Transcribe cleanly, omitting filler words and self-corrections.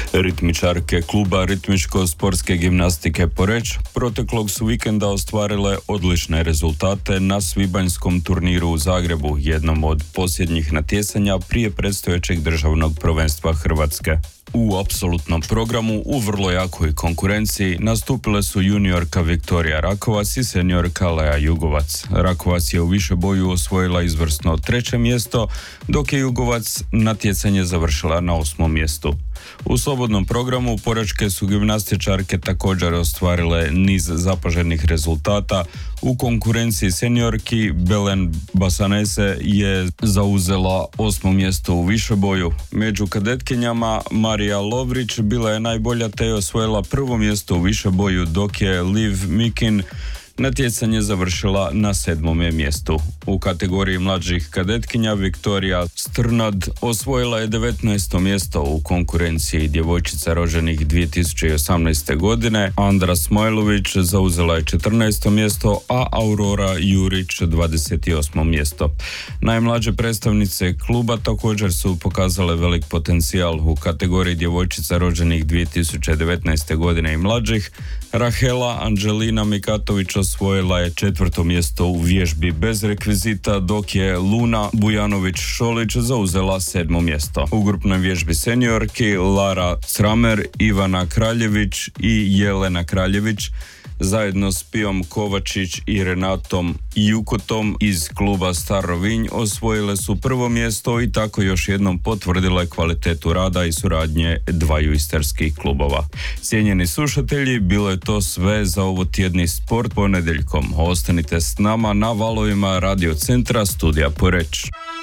Ritmičarke kluba ritmičko-sportske gimnastike Poreč proteklog su vikenda ostvarile odlične rezultate na svibanjskom turniru u Zagrebu, jednom od posljednjih natjecanja prije predstojećeg državnog prvenstva Hrvatske. U apsolutnom programu u vrlo jakoj konkurenciji nastupile su juniorka Viktorija Rakovac i seniorka Lea Jugovac. Rakovac je u višeboju osvojila izvrsno 3. mjesto, dok je Jugovac natjecanje završila na 8. mjestu. U slobodnom programu porečke su gimnastičarke također ostvarile niz zapaženih rezultata. U konkurenciji seniorki Belen Basanese je zauzela 8. mjesto u višeboju. Među kadetkinjama Marija Lovrić bila je najbolja te je osvojila 1. mjesto u višeboju, dok je Liv Mikin natjecanje završila na 7. mjestu. U kategoriji mlađih kadetkinja Viktorija Strnad osvojila je 19. mjesto u konkurenciji djevojčica rođenih 2018. godine. Andra Smojlović zauzela je 14. mjesto, a Aurora Jurić 28. mjesto. Najmlađe predstavnice kluba također su pokazale velik potencijal u kategoriji djevojčica rođenih 2019. godine i mlađih. Rahela Anđelina Mikatović osvojila je 4. mjesto u vježbi bez rekvizita, dok je Luna Bujanović-Šolić zauzela 7. mjesto. U grupnoj vježbi seniorki Lara Sramer, Ivana Kraljević i Jelena Kraljević zajedno s Pijom Kovačić i Renatom Jukotom iz kluba Star Rovinj osvojile su 1. mjesto i tako još jednom potvrdile kvalitetu rada i suradnje dvaju istarskih klubova. Cijenjeni slušatelji, bilo je to sve za ovo tjedni sport ponedjeljkom. Ostanite s nama na valovima Radio Centra Studija Poreč.